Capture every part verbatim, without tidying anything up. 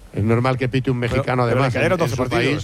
Es normal que pite un mexicano, pero, además, pero en, en su país.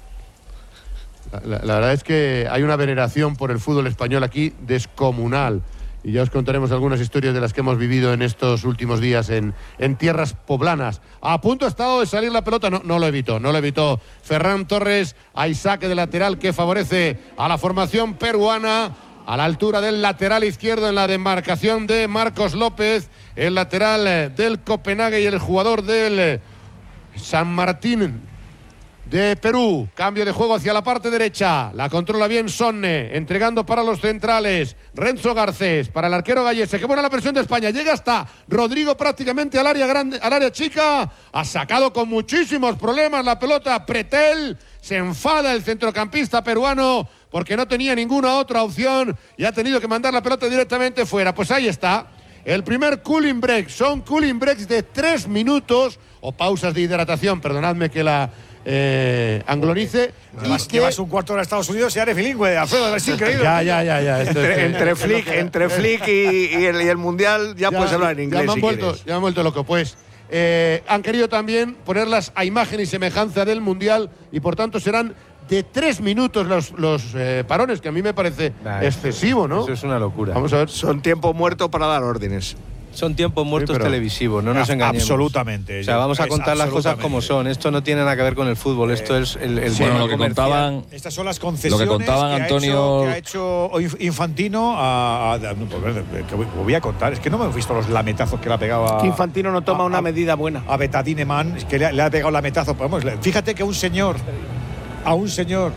La, la, la verdad es que hay una veneración por el fútbol español aquí descomunal. Y ya os contaremos algunas historias de las que hemos vivido en estos últimos días en, en tierras poblanas. A punto ha estado de salir la pelota, no, no lo evitó, no lo evitó Ferran Torres. Hay saque de lateral que favorece a la formación peruana, a la altura del lateral izquierdo en la demarcación de Marcos López, el lateral del Copenhague y el jugador del San Martín de Perú. Cambio de juego hacia la parte derecha, la controla bien Sonne, entregando para los centrales Renzo Garcés, para el arquero Gallese. Qué buena la presión de España, llega hasta Rodrigo prácticamente al área grande, al área chica, ha sacado con muchísimos problemas la pelota Pretel, se enfada el centrocampista peruano porque no tenía ninguna otra opción y ha tenido que mandar la pelota directamente fuera. Pues ahí está, el primer cooling break, son cooling breaks de tres minutos o pausas de hidratación, perdonadme que la Eh, anglonice. Llevas, que... llevas un cuarto de hora a Estados Unidos y eres bilingüe, Alfredo, es increíble. Ya, ya, ya, ya. Entre, entre Flick, entre Flick y, y, el, y el Mundial ya, ya puedes hablar en inglés. Ya me han, si vuelto, ya me han vuelto loco. Pues eh, han querido también ponerlas a imagen y semejanza del Mundial y por tanto serán de tres minutos los, los eh, parones, que a mí me parece nah, excesivo, ¿no? Eso es una locura. Vamos a ver. Son tiempo muerto para dar órdenes. Son tiempos muertos sí, televisivos, no nos engañemos. Absolutamente. O sea, vamos a contar las cosas como son. Esto no tiene nada que ver con el fútbol, esto es el, el sí, bueno, lo que contaban. Estas son las concesiones lo que contaban que Antonio. Ha hecho, que ha hecho Infantino a, a, a no, que voy a contar, es que no me he visto los lametazos que le ha pegado a. Que Infantino no toma a, una a, medida buena. A Betadine Man, es que le, le ha pegado lametazo. Vamos, fíjate que un señor, a un señor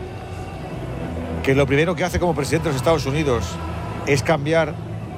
que lo primero que hace como presidente de los Estados Unidos es cambiar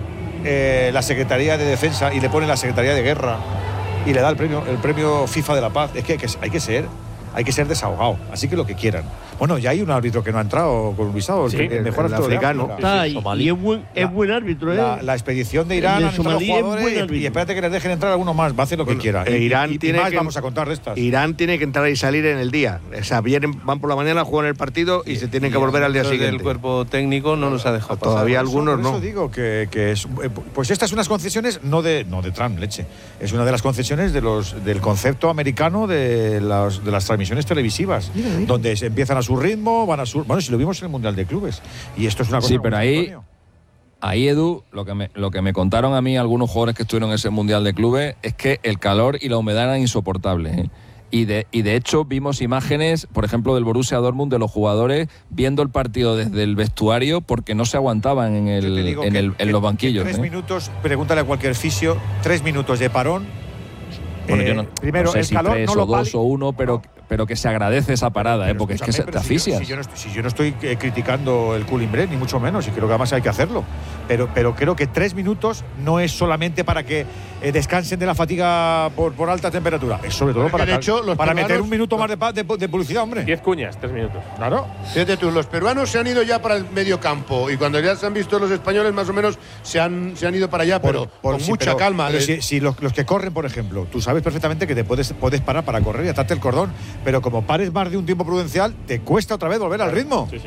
Eh, la Secretaría de Defensa y le pone la Secretaría de Guerra y le da el premio, el premio FIFA de la Paz. Es que hay que, hay que ser, hay que ser desahogado. Así que lo que quieran. Bueno, ya hay un árbitro que no ha entrado con un visado, sí, el, el mejor el árbitro africano. Está ahí, y es buen, es buen árbitro, ¿eh? La, la expedición de Irán, de han entrado jugadores y, y espérate que les dejen entrar algunos más, va a hacer lo bueno, que quiera. Eh, Irán y, y, tiene y más que, vamos a contar de estas. Irán tiene que entrar y salir en el día. O sea, vienen, van por la mañana, juegan el partido y, y se tienen que volver al día siguiente. El cuerpo técnico no nos ha dejado pasar. Todavía por algunos eso, por no. Eso digo que, que es, pues estas son unas concesiones no de no de Trump, leche. Es una de las concesiones de los del concepto americano de las de las transmisiones televisivas, mira, mira. donde se empiezan a su ritmo, van a su bueno, si lo vimos en el Mundial de Clubes. Y esto es una cosa. Sí, pero ahí, ahí Edu, lo que, me, lo que me contaron a mí algunos jugadores que estuvieron en ese Mundial de Clubes es que el calor y la humedad eran insoportables, ¿eh? Y de, y de hecho vimos imágenes, por ejemplo, del Borussia Dortmund, de los jugadores viendo el partido desde el vestuario porque no se aguantaban en, el, en, que, el, en que, los banquillos. Tres ¿eh? minutos, pregúntale a cualquier fisio, tres minutos de parón. Bueno, eh, yo no, primero, no sé el si calor tres no o lo dos pali- o uno, pero, no. pero que se agradece esa parada, pero ¿eh? porque es que se, te si asfixias. Yo, si, yo no estoy, si yo no estoy eh, criticando el cooling break, ni mucho menos, y creo que además hay que hacerlo. Pero, pero creo que tres minutos no es solamente para que eh, descansen de la fatiga por, por alta temperatura. Es sobre todo para, de hecho, los para peruanos, meter un minuto más de, de, de publicidad, hombre. Diez cuñas, tres minutos. Claro. Fíjate tú, los peruanos se han ido ya para el medio campo y cuando ya se han visto los españoles más o menos se han, se han ido para allá, Por, pero por, con sí, mucha pero, calma. Pero les... si, si los, los que corren, por ejemplo, tú sabes perfectamente que te puedes, puedes parar para correr y atarte el cordón, pero como pares más de un tiempo prudencial, te cuesta otra vez volver al ritmo. Sí, sí.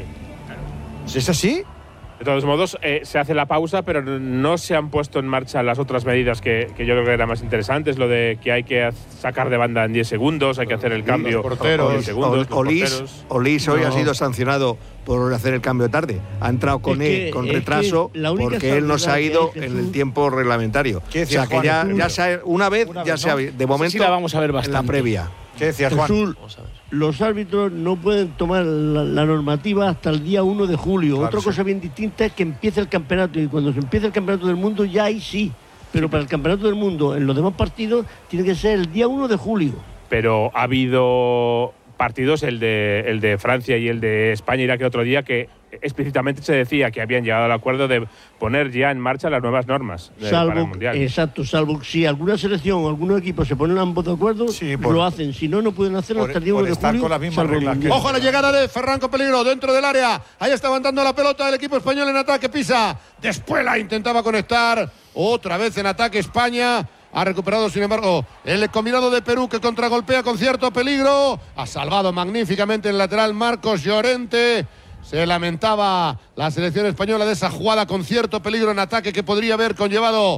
¿Es así? De todos modos, eh, se hace la pausa, pero no se han puesto en marcha las otras medidas que, que yo creo que eran más interesantes, lo de que hay que sacar de banda en diez segundos, hay que hacer el cambio los porteros, en diez segundos. Olís, Olís hoy no. ha sido sancionado por hacer el cambio tarde. Ha entrado con, es que, él, con es retraso porque él no se ha ido que en el tiempo reglamentario. ¿Qué O sea decías, que ya, Juan? ya se ha, una vez Una ya vez, se ha ¿no? de momento Sí la vamos a ver en la bastante. previa. ¿Qué decías, Juan? Jesús, los árbitros no pueden tomar la, la normativa hasta el día uno de julio. Claro, Otra sí. cosa bien distinta es que empiece el campeonato y cuando se empiece el campeonato del mundo ya ahí sí. Pero para el campeonato del mundo, en los demás partidos, tiene que ser el día uno de julio. Pero ha habido partidos, el de, el de Francia y el de España, Irak, el otro día, que explícitamente se decía que habían llegado al acuerdo de poner ya en marcha las nuevas normas de, salvo, para el Mundial. Exacto, salvo si alguna selección o algunos equipos se ponen ambos de acuerdo, Sí, por- lo hacen. Si no, no pueden hacerlo por- hasta el día uno por de estar julio. con las mismas salvo el reglas que- Mundial. Ojo a la llegada de Ferran con peligro dentro del área. Ahí estaban dando la pelota el equipo español en ataque. Pisa. Después la intentaba conectar. Otra vez en ataque España. Ha recuperado, sin embargo, el combinado de Perú que contragolpea con cierto peligro. Ha salvado magníficamente el lateral Marcos Llorente. Se lamentaba la selección española de esa jugada con cierto peligro en ataque que podría haber conllevado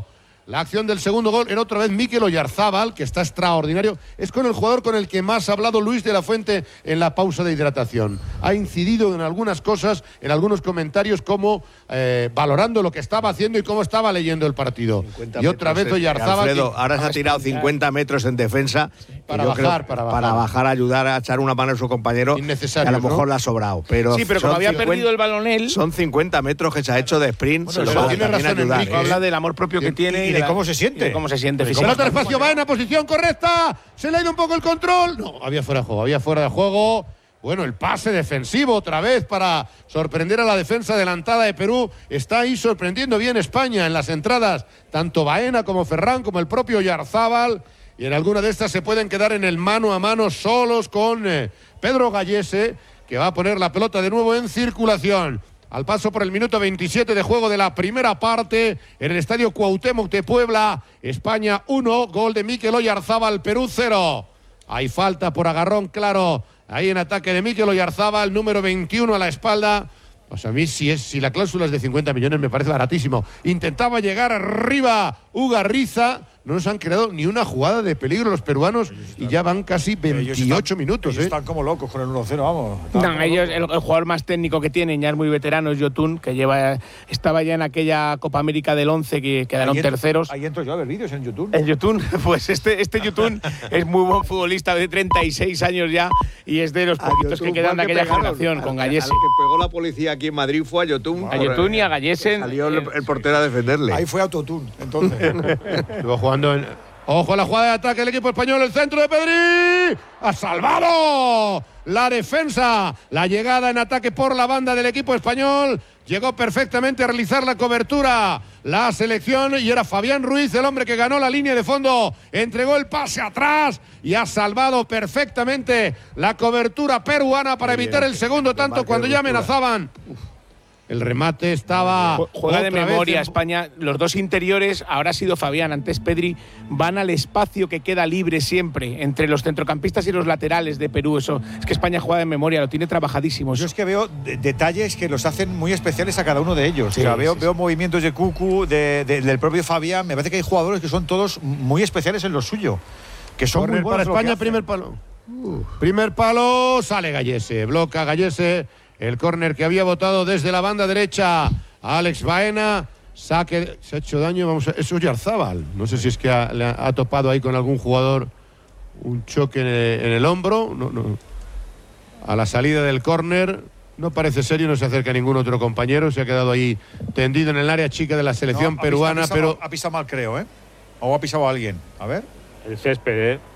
la acción del segundo gol. Era otra vez Mikel Oyarzábal, que está extraordinario. Es con el jugador con el que más ha hablado Luis de la Fuente en la pausa de hidratación. Ha incidido en algunas cosas, en algunos comentarios, como eh, valorando lo que estaba haciendo y cómo estaba leyendo el partido. Y otra vez Oyarzábal. Alfredo, ahora se ha tirado cincuenta metros en defensa para bajar, para bajar. Para bajar, ayudar a echar una mano a su compañero. Innecesario, que a lo mejor ¿no? le ha sobrado. Pero sí, pero como había cincuenta, perdido el balón él. Son cincuenta metros que se ha hecho de sprint. Bueno, se lo tiene razón ayudar, Enrique. ¿eh? Habla del amor propio que tiene y de cómo se siente. cómo se siente Pelota al espacio, va en la posición correcta. Se le ha ido un poco el control. No, había fuera de juego, había fuera de juego. Bueno, el pase defensivo otra vez para sorprender a la defensa adelantada de Perú. Está ahí sorprendiendo bien España en las entradas. Tanto Baena como Ferran como el propio Oyarzábal. Y en alguna de estas se pueden quedar en el mano a mano solos con eh, Pedro Gallese, que va a poner la pelota de nuevo en circulación. Al paso por el minuto veintisiete de juego de la primera parte en el estadio Cuauhtémoc de Puebla. España uno, gol de Mikel Oyarzábal, Perú cero. Hay falta por agarrón, claro. Ahí en ataque de Mikel Oyarzábal, número veintiuno a la espalda. Pues a mí si, es, si la cláusula es de cincuenta millones me parece baratísimo. Intentaba llegar arriba Ugarriza. No nos han creado ni una jugada de peligro los peruanos y ya van casi veintiocho están, minutos. Ellos ¿eh? están como locos con el uno cero, vamos. No, ellos, el, el jugador más técnico que tienen, ya es muy veterano, es Yotun, que lleva, estaba ya en aquella Copa América del once que quedaron ahí entro, terceros. Ahí entro yo a ver vídeos en YouTube. En Yotun, pues este, este Yotun es muy buen futbolista de treinta y seis años ya y es de los poquitos que quedan de aquella generación, con Gallese. El que pegó la policía aquí en Madrid fue a Yotun. A Yotun y a Gallese. Salió el, el portero a defenderle. Ahí fue Autotune, entonces. Estuvo jugando en... Ojo a la jugada de ataque del equipo español, el centro de Pedri. ¡Ha salvado la defensa! La llegada en ataque por la banda del equipo español. Llegó perfectamente a realizar la cobertura la selección y era Fabián Ruiz, el hombre que ganó la línea de fondo. Entregó el pase atrás y ha salvado perfectamente la cobertura peruana para evitar el segundo tanto cuando ya amenazaban. El remate estaba... Juega de memoria en... España. Los dos interiores, ahora ha sido Fabián, antes Pedri, van al espacio que queda libre siempre entre los centrocampistas y los laterales de Perú. Eso es que España juega de memoria, lo tiene trabajadísimo. Yo es que veo de detalles que los hacen muy especiales a cada uno de ellos. Sí, o sea, veo, sí, veo sí. movimientos de Cucu, de, de, del propio Fabián. Me parece que hay jugadores que son todos muy especiales en lo suyo. Que son Corner muy buenos para España, lo que primer palo. Uh. Primer palo, sale Gallese, bloca Gallese. El córner que había votado desde la banda derecha Alex Baena. Saque, se ha hecho daño, vamos a, es Oyarzábal. No sé si es que ha, le ha, ha topado ahí con algún jugador un choque en el, en el hombro. No, no. A la salida del córner, no parece serio, no se acerca ningún otro compañero. Se ha quedado ahí tendido en el área chica de la selección no, peruana, ha pisado, pero... Ha pisado mal, creo, ¿eh? O ha pisado a alguien. A ver. El césped, ¿eh?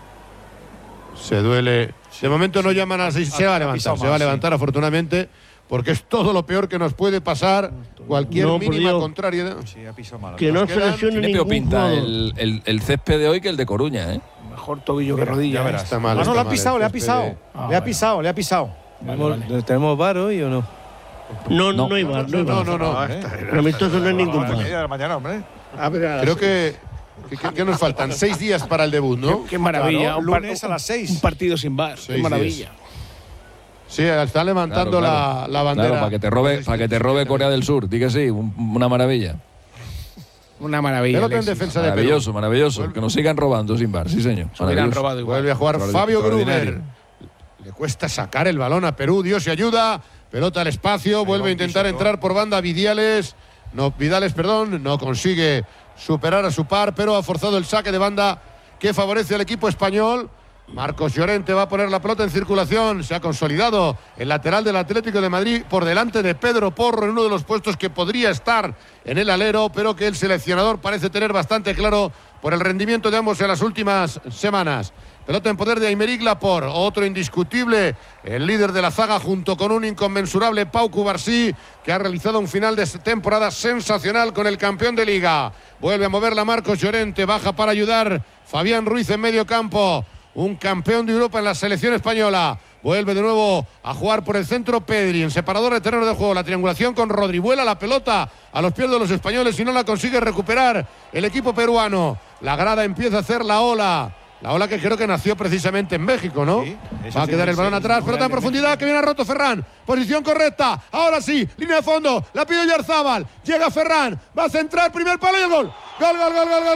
Se duele. De momento no llaman a la seis. Se va a levantar, se va a levantar afortunadamente, porque es todo lo peor que nos puede pasar. Cualquier No, mínima Dios. contrariedad. Sí, ha pisado mal. Que no se quedan- lesione Tiene peor ningún pinta jugador. el, el, el césped de hoy que el de Coruña, ¿eh? Mejor tobillo que Mira, rodilla. ya ¿eh? verás. Está mal, Ah, no, está le ha mal, pisado, el le ha césped pisado. de- Ah, le ha vale. pisado, le ha pisado. Vale, vale. ¿Tenemos V A R hoy o no? No, no, No. no hay bar, no hay No, bar. no, no. El amistoso no hay ningún A las media de bar. la mañana, hombre. Creo que, que, que- que nos faltan seis días para el debut, ¿no? Qué maravilla. Claro, un par- lunes a las seis. Un partido sin bar. Qué Seis maravilla. Sí, está levantando Claro, claro. La, la bandera. Claro, para que te robe, para que te robe Corea del Sur. Di que sí, un- una maravilla. Una maravilla. Pelota en Alexis. defensa de Perú. Maravilloso, maravilloso. Que nos sigan robando sin bar, sí señor. Se hubieran Maravilloso. robado igual. Vuelve a jugar Fabio Gruber. Extraordinario. Le cuesta sacar el balón a Perú. Dios y ayuda. Pelota al espacio. Vuelve a intentar entrar por banda Vidiales. No, Vidales, perdón. No consigue superar a su par, pero ha forzado el saque de banda que favorece al equipo español. Marcos Llorente va a poner la pelota en circulación. Se ha consolidado el lateral del Atlético de Madrid por delante de Pedro Porro en uno de los puestos que podría estar en el alero, pero que el seleccionador parece tener bastante claro por el rendimiento de ambos en las últimas semanas. Pelota en poder de Aymeric Laporte, otro indiscutible, el líder de la zaga junto con un inconmensurable Pau Cubarsí, que ha realizado un final de temporada sensacional con el campeón de Liga. Vuelve a moverla Marcos Llorente, baja para ayudar Fabián Ruiz en medio campo. Un campeón de Europa en la selección española. Vuelve de nuevo a jugar por el centro Pedri, en separador de terreno de juego. La triangulación con Rodri. Vuela la pelota a los pies de los españoles y no la consigue recuperar el equipo peruano. La grada empieza a hacer la ola La ola que creo que nació precisamente en México, ¿no? Sí, va a quedar el balón atrás, pelota en profundidad que viene a roto Ferran. Posición correcta. Ahora sí, línea de fondo. La pide Yarzábal. Llega Ferran. Va a centrar, primer palo y el gol. Gol, gol, gol, gol, gol.